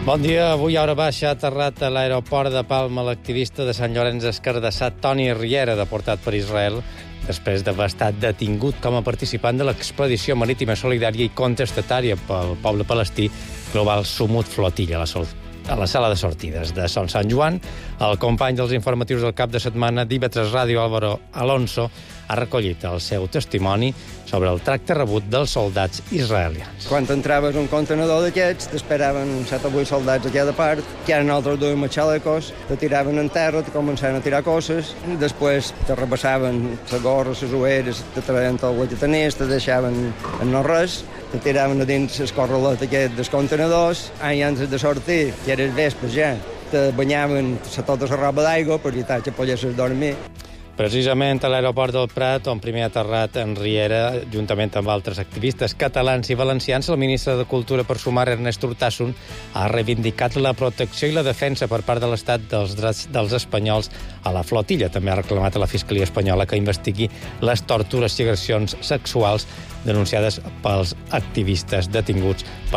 Bon dia. Avui a hora baixa ha aterrat a l'aeroport de Palma l'activista de Sant Llorenç Escardassat Toni Riera, deportat per Israel, després d'haver estat detingut com a participant de l'expedició marítima solidària i contestatària pel poble palestí Global Sumut Flotilla, a la sala de sortides de Son Sant Joan. El company dels informatius del cap de setmana d'IV3 Ràdio, Álvaro Alonso, ha recollit el seu testimoni sobre el tracte rebut dels soldats israelians. Quan entraves un contenedor d'aquests, t'esperaven 7 o 8 soldats a cada part, que eren altres duien xalecos, te tiraven en terra, te començaven a tirar coses, després te repassaven les gorres, les ulleres, te traien tot el que tenies, te deixaven en no res, te tiraven a dins l'escorrelet aquest dels contenedors, i antes de sortir, que era el vespre ja, te banyaven tota la roba d'aigua per evitar que poguessis dormir. Precisament a l'aeroport del Prat, on primer ha aterrat en Riera, juntament amb altres activistes catalans i valencians, el ministre de Cultura per Sumar, Ernest Urtasun, ha reivindicat la protecció i la defensa per part de l'Estat dels drets dels espanyols a la flotilla. També ha reclamat a la Fiscalia espanyola que investigui les tortures i agressions sexuals denunciades pels activistes detinguts per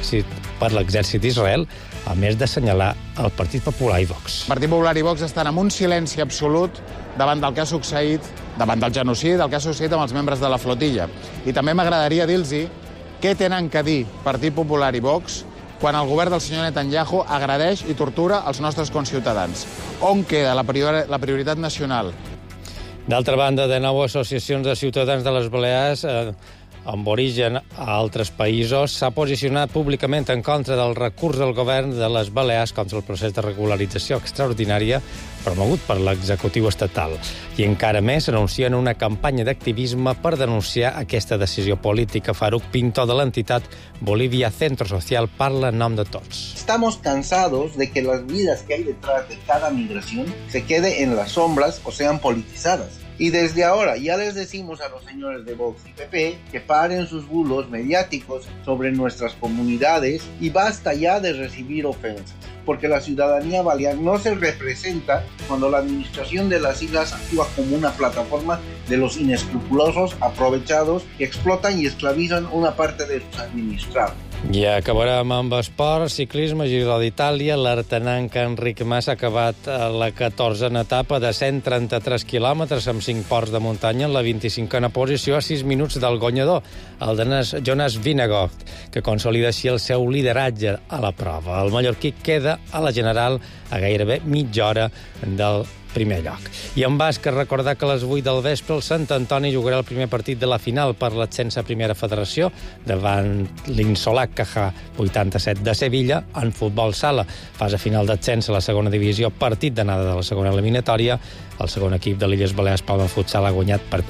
l'exèrcit d'Israel, a més d'assenyalar el Partit Popular i Vox. El Partit Popular i Vox estan en un silenci absolut davant del que ha succeït, davant del genocidi, del que ha succeït amb els membres de la flotilla. I també m'agradaria dir-los què tenen que dir Partit Popular i Vox quan el govern del senyor Netanyahu agredeix i tortura els nostres conciutadans. On queda la prioritat nacional? D'altra banda, de nou, associacions de ciutadans de les Balears amb origen a altres països s'ha posicionat públicament en contra del recurs del govern de les Balears contra el procés de regularització extraordinària promogut per l'executiu estatal. I encara més, anuncien una campanya d'activisme per denunciar aquesta decisió política. Faruq Pinto, de l'entitat Bolivia Centro Social, parla en nom de tots. Estamos cansados de que las vidas que hay detrás de cada migración se quede en las sombras o sean politizadas. Y desde ahora ya les decimos a los señores de Vox y PP que paren sus bulos mediáticos sobre nuestras comunidades y basta ya de recibir ofensas, porque la ciudadanía balear no se representa cuando la administración de las islas actúa como una plataforma de los inescrupulosos aprovechados que explotan y esclavizan una parte de sus administrados. I acabarem amb esport, ciclisme, Giro d'Itàlia. L'artenanc Enric Mas ha acabat la 14a etapa de 133 quilòmetres amb 5 ports de muntanya en la 25a posició a 6 minuts del guanyador, el danès Jonas Vingegaard, que consolida així el seu lideratge a la prova. El mallorquí queda a la general a gairebé mitja hora del primer lloc. I en bàsquet, recordar que a les 8 del vespre el Sant Antoni jugarà el primer partit de la final per l'ascens a primera federació davant l'Insolac Caja 87 de Sevilla. En futbol sala, fase final d'ascens a la segona divisió, partit d'anada de la segona eliminatòria. El segon equip de l'Illes Balears, Palma Futsal, ha guanyat per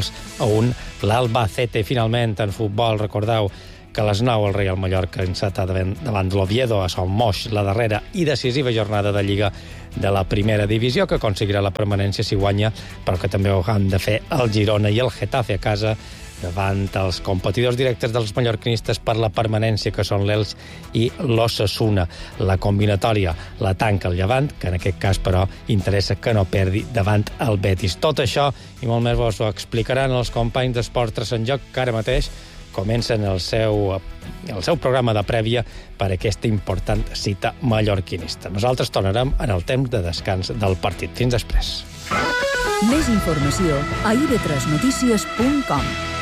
4-1 l'Albacete. Finalment, en futbol, recordeu que a les 9 el Real Mallorca enceta davant de l'Oviedo a Son Moix, la darrera i decisiva jornada de Lliga de la primera divisió, que aconseguirà la permanència si guanya, però que també ho han de fer el Girona i el Getafe a casa davant els competidors directes dels mallorquinistes per la permanència, que són l'Elx i l'Osasuna. La combinatòria la tanca el Llevant, que en aquest cas, però, interessa que no perdi davant el Betis. Tot això i molt més vos ho explicaran els companys d'Esports 3 en Joc, que ara mateix comencen el seu programa de prèvia per a aquesta important cita mallorquinista. Nosaltres tornarem en el temps de descans del partit. Fins després. Més informació a ib3notícies.com.